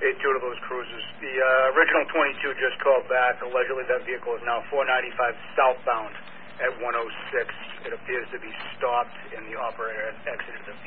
2 of those cruisers. The original 22 just called back. Allegedly, that vehicle is now 495 southbound at 106. It appears to be stopped, and the operator has exited the